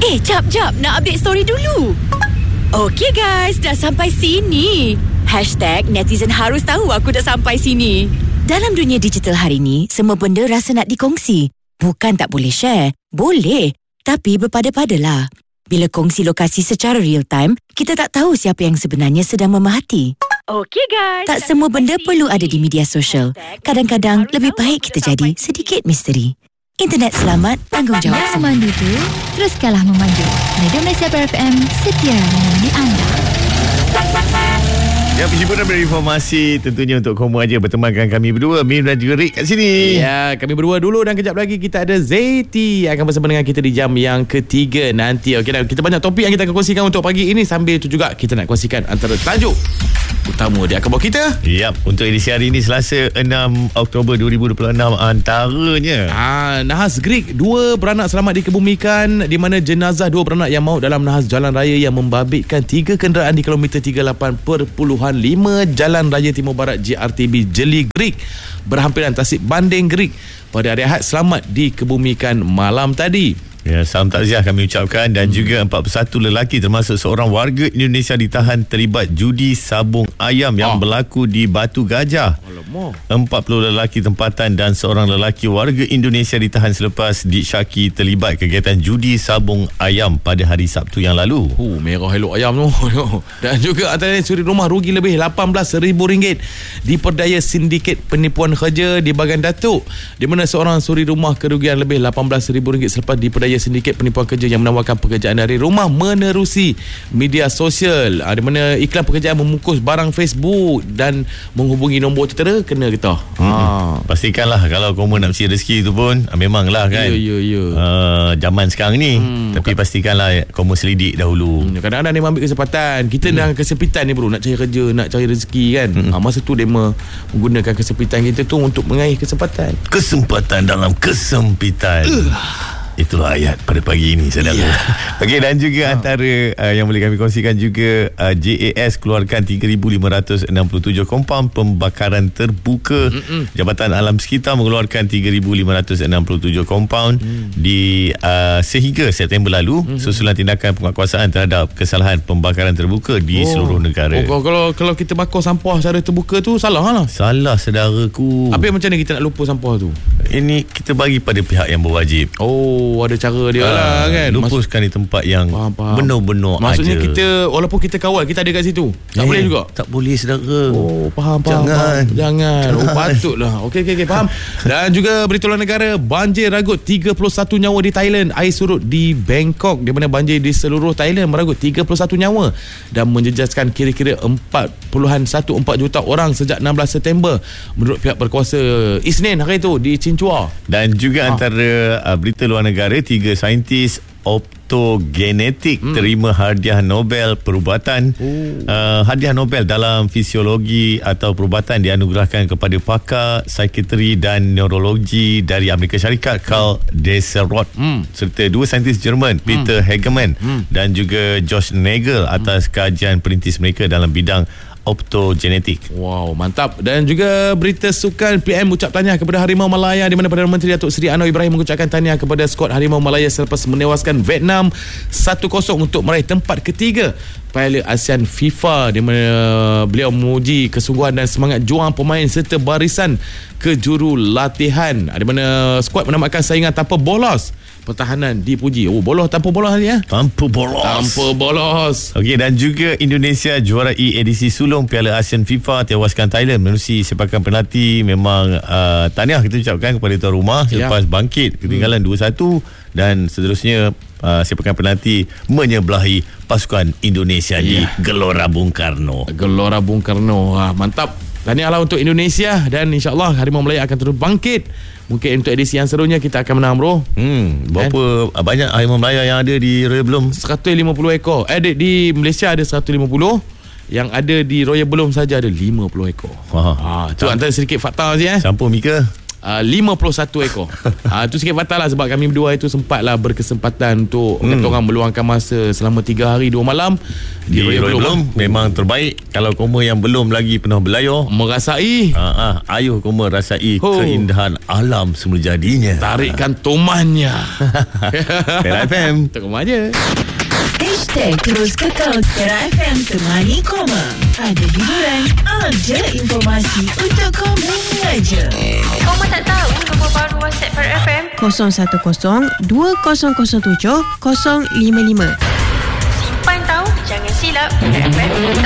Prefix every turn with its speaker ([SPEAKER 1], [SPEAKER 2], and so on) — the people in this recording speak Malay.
[SPEAKER 1] Jap. Nak update story dulu. Okey guys, dah sampai sini. #netizen harus tahu aku dah sampai sini. Dalam dunia digital hari ni, semua benda rasa nak dikongsi. Bukan tak boleh share. Boleh. Tapi berpada-padalah. Bila kongsi lokasi secara real time, kita tak tahu siapa yang sebenarnya sedang memahati. Okey guys. Tak semua benda perlu ada di media sosial. Kadang-kadang lebih baik kita jadi sedikit misteri. Internet selamat, tanggungjawab
[SPEAKER 2] Nak memandu tu, teruskanlah memandu. Radio Malaysia FM, setia menemani anda.
[SPEAKER 3] Ya, hiburan berinformasi tentunya untuk kamu aja bertemankan kami berdua, Min dan juga Rick kat sini.
[SPEAKER 4] Ya, kami berdua dulu dan kejap lagi kita ada Zaiti akan bersama dengan kita di jam yang ketiga nanti. Okey, dan kita banyak topik yang kita akan kongsikan untuk pagi ini. Sambil itu juga kita nak kongsikan antara tajuk utama di akhbar kita.
[SPEAKER 3] Ya, untuk edisi hari ini Selasa 6 Oktober 2026 antaranya.
[SPEAKER 4] Nahas Greek, 2 beranak selamat dikebumikan, di mana jenazah 2 beranak yang maut dalam nahas jalan raya yang membabitkan 3 kenderaan di kilometer 38.5 Jalan Raya Timur Barat JRTB Jeli Greek berhampiran Tasik Banding Greek pada hari Ahad selamat dikebumikan malam tadi.
[SPEAKER 3] Ya, salam takziah kami ucapkan. Dan juga 41 lelaki termasuk seorang warga Indonesia ditahan terlibat judi sabung ayam yang berlaku di Batu Gajah. 40 lelaki tempatan dan seorang lelaki warga Indonesia ditahan selepas disyaki terlibat kegiatan judi sabung ayam pada hari Sabtu yang lalu.
[SPEAKER 4] Merah elok ayam tu. Dan juga antaranya suri rumah rugi lebih RM18,000 diperdaya sindiket penipuan kerja di Bagan Datuk, di mana seorang suri rumah kerugian lebih RM18,000 selepas diperdaya sindiket penipuan kerja yang menawarkan pekerjaan dari rumah menerusi media sosial, di mana iklan pekerjaan memukus barang Facebook dan menghubungi nombor tertera kena getah.
[SPEAKER 3] Pastikanlah kalau kamu nak mesti rezeki tu pun memanglah kan.
[SPEAKER 4] Ya.
[SPEAKER 3] Zaman sekarang ni. Tapi pastikanlah kamu selidik dahulu.
[SPEAKER 4] Kadang-kadang dia ambil kesempatan. Kita dalam kesempitan ni bro, nak cari kerja, nak cari rezeki kan. Masa tu dia menggunakan kesempitan kita tu untuk mengaih kesempatan.
[SPEAKER 3] Kesempatan dalam kesempitan. Itulah ayat pada pagi ini, saudara. Okey, dan juga antara yang boleh kami kongsikan juga, JAS keluarkan 3,567 kompaun pembakaran terbuka. Jabatan Alam Sekitar mengeluarkan 3,567 kompaun di sehingga September lalu, susulan tindakan penguatkuasaan terhadap kesalahan pembakaran terbuka di seluruh negara.
[SPEAKER 4] Kalau kita bakar sampah secara terbuka tu salah lah.
[SPEAKER 3] Salah, saudaraku.
[SPEAKER 4] Apa macam mana kita nak lupa sampah tu?
[SPEAKER 3] Ini kita bagi pada pihak yang berwajib.
[SPEAKER 4] Ada cara dia lah kan.
[SPEAKER 3] Lupuskan di tempat yang benar-benar
[SPEAKER 4] maksudnya
[SPEAKER 3] aja.
[SPEAKER 4] Kita walaupun kita kawal, kita ada kat situ, tak boleh juga.
[SPEAKER 3] Tak boleh, saudara.
[SPEAKER 4] Faham. Jangan. Patutlah. Okey, faham. Dan juga berita luar negara, banjir ragut 31 nyawa di Thailand. Air surut di Bangkok, di mana banjir di seluruh Thailand meragut 31 nyawa dan menjejaskan kira-kira 4.14 juta orang sejak 16 September menurut pihak berkuasa Isnin hari itu di Cinchua.
[SPEAKER 3] Dan juga antara berita luar negara, 3 saintis optogenetik terima hadiah Nobel perubatan. Hadiah Nobel dalam fisiologi atau perubatan dianugerahkan kepada pakar psikiatri dan neurologi dari Amerika Syarikat Karl Deserot serta 2 saintis Jerman Peter Hegemann dan juga Josh Nagel atas kajian perintis mereka dalam bidang optogenetik.
[SPEAKER 4] Wow, mantap. Dan juga berita sukan, PM ucap tahniah kepada Harimau Malaya, di mana Perdana Menteri Datuk Seri Anwar Ibrahim mengucapkan tahniah kepada skuad Harimau Malaya selepas menewaskan Vietnam 1-0 untuk meraih tempat ketiga Piala ASEAN FIFA, di mana beliau memuji kesungguhan dan semangat juang pemain serta barisan kejuru latihan, di mana skuad menamatkan saingan tanpa bolos. Pertahanan dipuji. Bolos tanpa bolos ni ya?
[SPEAKER 3] Tanpa bolos. Okey, dan juga Indonesia juara edisi sulung Piala ASEAN FIFA tewaskan Thailand menerusi sepakan penalti. Memang tahniah kita ucapkan kepada tuan rumah selepas bangkit ketinggalan 2-1 dan seterusnya sepakan penalti menyebelahi pasukan Indonesia di Gelora Bung Karno.
[SPEAKER 4] Mantap. Tahniahlah untuk Indonesia dan insyaAllah Harimau Malaya akan terus bangkit. Mungkin untuk edisi yang serunya kita akan menang bro.
[SPEAKER 3] Berapa banyak Harimau Malaya yang ada di Royal Belum?
[SPEAKER 4] 150 ekor. Di Malaysia ada 150. Yang ada di Royal Belum saja ada 50 ekor. Tu antara sedikit fakta saja.
[SPEAKER 3] Campur Mika.
[SPEAKER 4] 51 ekor. Itu sikit fatal lah, sebab kami berdua itu sempatlah berkesempatan untuk kata orang meluangkan masa selama 3 hari 2 malam
[SPEAKER 3] di Royal Bloom. Memang terbaik. Kalau kamu yang belum lagi pernah berlayar,
[SPEAKER 4] merasai
[SPEAKER 3] ayuh kamu rasai keindahan alam semula jadinya.
[SPEAKER 4] Tarikkan tomannya.
[SPEAKER 3] Perak FM
[SPEAKER 4] Untuk rumah je.
[SPEAKER 1] Terus kekal Perak FM temani koma. Ada hiburan, ada informasi untuk koma aja.
[SPEAKER 5] Koma tak tahu nombor baru WhatsApp Perak FM? 010-2007-055. Simpan tahu, jangan silap. Perak FM